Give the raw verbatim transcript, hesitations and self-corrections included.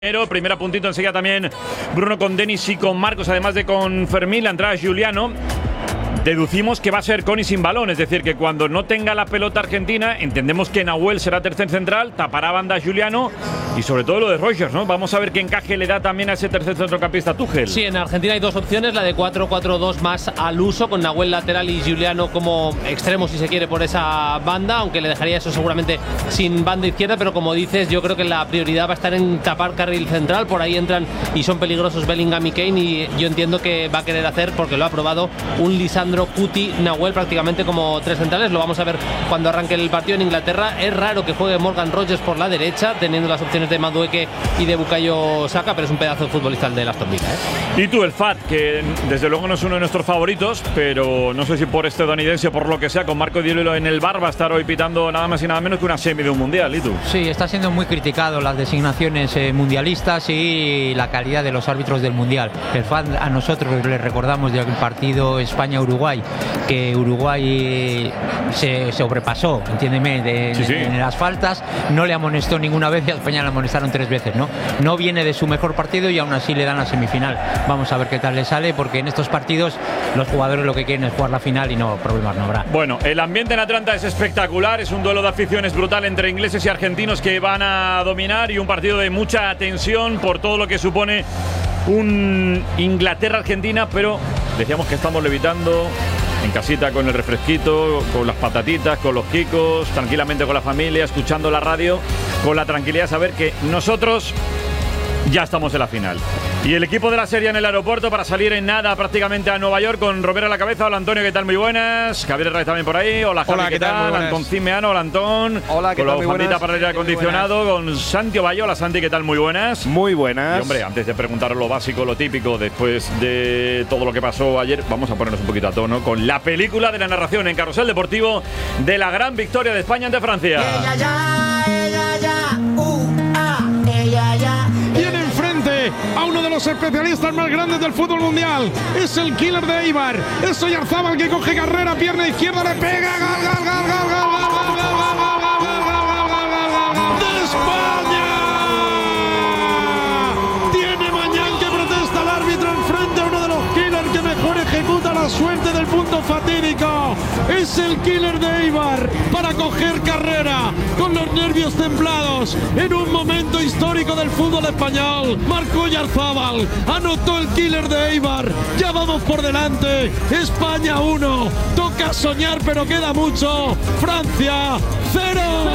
Pero primera puntito enseguida también Bruno con Denis y con Marcos, además de con Fermín, la entrada es Giuliano. Deducimos que va a ser con y sin balón, es decir, que cuando no tenga la pelota Argentina, entendemos que Nahuel será tercer central, tapará banda Giuliano y sobre todo lo de Rogers, ¿no? Vamos a ver qué encaje le da también a ese tercer centrocampista Tuchel. Sí, en Argentina hay dos opciones, la de cuatro cuatro dos más al uso, con Nahuel lateral y Giuliano como extremo si se quiere por esa banda, aunque le dejaría eso seguramente sin banda izquierda, pero como dices, yo creo que la prioridad va a estar en tapar carril central, por ahí entran y son peligrosos Bellingham y Kane, y yo entiendo que va a querer hacer, porque lo ha probado, un Lisandro Cuti, Nahuel prácticamente como tres centrales. Lo vamos a ver cuando arranque el partido en Inglaterra. Es raro que juegue Morgan Rogers por la derecha, teniendo las opciones de Madueke y de Bukayo Saka, pero es un pedazo de futbolista el de Aston Villa, ¿eh? Y tú, el Fat, que desde luego no es uno de nuestros favoritos, pero no sé si por estadounidense o por lo que sea, con Marco Di Lello en el bar va a estar hoy pitando nada más y nada menos que una semi de un mundial. ¿Y tú? Sí, está siendo muy criticado las designaciones eh, mundialistas y la calidad de los árbitros del mundial. El Fat, a nosotros le recordamos del partido España-Uruguay, que Uruguay se sobrepasó, entiéndeme, de, sí, sí. en las faltas, no le amonestó ninguna vez y a España le amonestaron tres veces, ¿no? No viene de su mejor partido y aún así le dan la semifinal. Vamos a ver qué tal le sale, porque en estos partidos los jugadores lo que quieren es jugar la final y no, problemas no habrá. Bueno, el ambiente en Atlanta es espectacular, es un duelo de aficiones brutal entre ingleses y argentinos que van a dominar, y un partido de mucha tensión por todo lo que supone un Inglaterra-Argentina, pero decíamos que estamos levitando en casita con el refresquito, con las patatitas, con los kikos, tranquilamente con la familia, escuchando la radio, con la tranquilidad de saber que nosotros ya estamos en la final. Y el equipo de la serie en el aeropuerto para salir en nada prácticamente a Nueva York, con Romero a la cabeza. Hola Antonio, ¿qué tal? Muy buenas. Javier Herraiz también por ahí. Hola Javi, Hola, ¿qué, ¿qué tal? tal? Antón Cimeano, hola Antón. Hola, ¿qué con tal? la Muy bufandita buenas. para el aire acondicionado, con Santi Ovalle. Hola Santi, ¿qué tal? Muy buenas. Muy buenas. Y hombre, antes de preguntaros lo básico, lo típico, después de todo lo que pasó ayer, vamos a ponernos un poquito a tono con la película de la narración en Carrusel Deportivo de la gran victoria de España ante Francia. Ella ya, ella ya, uh, ah, ella ya. Tiene enfrente a uno de los especialistas más grandes del fútbol mundial. Es el killer de Eibar. Es Oyarzábal que coge carrera, pierna izquierda, le pega. Gol, gol, gol, gol, gol, gol, gol, gol, gol, gol, gol, de España. Tiene Mañán que protesta al árbitro enfrente a uno de los killers que mejor ejecuta la suerte del punto fatídico. Es el killer de Eibar para coger carrera con los nervios templados en un momento histórico del fútbol español. Marcó Oyarzábal, anotó el killer de Eibar. Ya vamos por delante. España uno. Toca soñar, pero queda mucho. Francia cero.